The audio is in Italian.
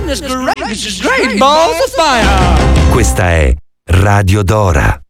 goodness gracious, great balls of fire! Questa è Radio Dora.